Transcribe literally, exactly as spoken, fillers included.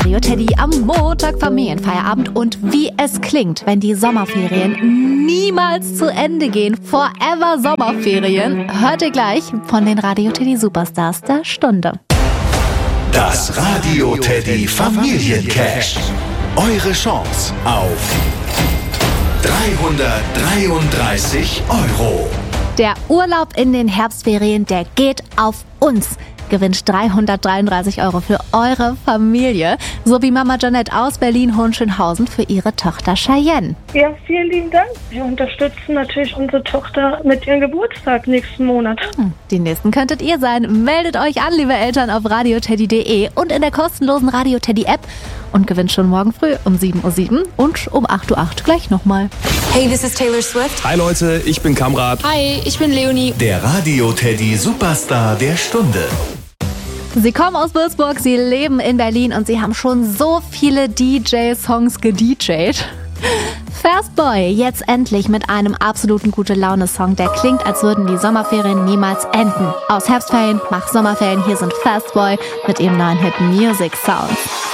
Radio Teddy am Montag Familienfeierabend und wie es klingt, wenn die Sommerferien niemals zu Ende gehen. Forever Sommerferien. Hört ihr gleich von den Radio Teddy Superstars der Stunde. Das Radio Teddy Familiencash. Eure Chance auf dreihundertdreiunddreißig Euro. Der Urlaub in den Herbstferien, der geht auf uns. Gewinnt dreihundertdreiunddreißig Euro für eure Familie, sowie Mama Janette aus Berlin-Hohenschönhausen für ihre Tochter Cheyenne. Ja, vielen lieben Dank. Wir unterstützen natürlich unsere Tochter mit ihrem Geburtstag nächsten Monat. Hm, die nächsten könntet ihr sein. Meldet euch an, liebe Eltern, auf radioteddy punkt de und in der kostenlosen Radio Teddy App und gewinnt schon morgen früh um sieben Uhr sieben und um acht Uhr acht gleich nochmal. Hey, this is Taylor Swift. Hi Leute, ich bin Kamrat. Hi, ich bin Leonie. Der Radio Teddy Superstar der Stunde. Sie kommen aus Würzburg, sie leben in Berlin und sie haben schon so viele D J-Songs gedjayt. Fastboy, jetzt endlich mit einem absoluten Gute-Laune-Song, der klingt, als würden die Sommerferien niemals enden. Aus Herbstferien nach Sommerferien, hier sind Fastboy mit ihrem neuen Hit Music Sound.